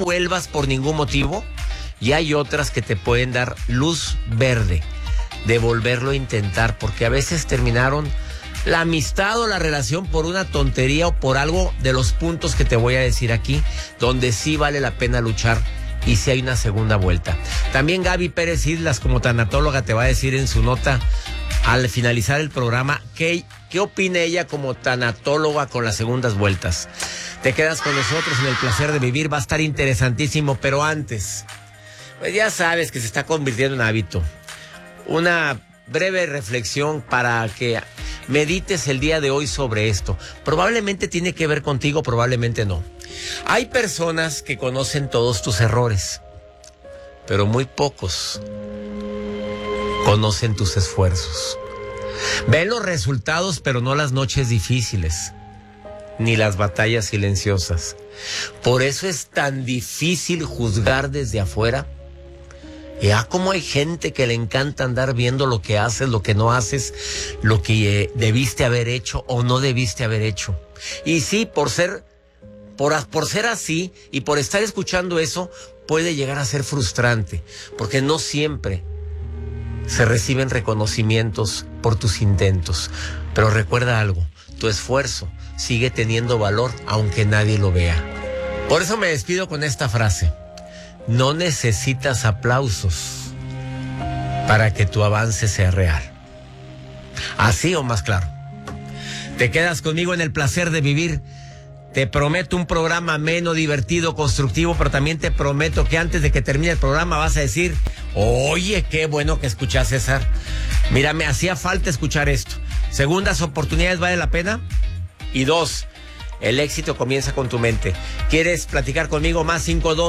vuelvas por ningún motivo, y hay otras que te pueden dar luz verde de volverlo a intentar, porque a veces terminaron la amistad o la relación por una tontería o por algo de los puntos que te voy a decir aquí, donde sí vale la pena luchar y si hay una segunda vuelta. También Gaby Pérez Islas, como tanatóloga, te va a decir en su nota al finalizar el programa qué opina ella como tanatóloga con las segundas vueltas. Te quedas con nosotros en el placer de vivir, va a estar interesantísimo, pero antes, pues ya sabes que se está convirtiendo en hábito. Una breve reflexión para que medites el día de hoy sobre esto. Probablemente tiene que ver contigo, probablemente no. Hay personas que conocen todos tus errores, pero muy pocos conocen tus esfuerzos. Ven los resultados, pero no las noches difíciles, ni las batallas silenciosas. Por eso es tan difícil juzgar desde afuera. Ya como hay gente que le encanta andar viendo lo que haces, lo que no haces, lo que debiste haber hecho o no debiste haber hecho. Y sí, por ser así y por estar escuchando eso, puede llegar a ser frustrante, porque no siempre se reciben reconocimientos por tus intentos. Pero recuerda algo, tu esfuerzo sigue teniendo valor aunque nadie lo vea. Por eso me despido con esta frase: no necesitas aplausos para que tu avance sea real. Así o más claro. Te quedas conmigo en el placer de vivir. Te prometo un programa ameno, divertido, constructivo, pero también te prometo que antes de que termine el programa vas a decir: oye, qué bueno que escuchas, César. Mira, me hacía falta escuchar esto. Segundas oportunidades, ¿vale la pena? Y 2, el éxito comienza con tu mente. ¿Quieres platicar conmigo? Más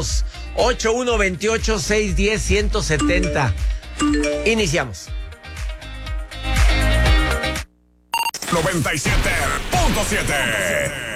52-8128-610-170. Iniciamos. 97.7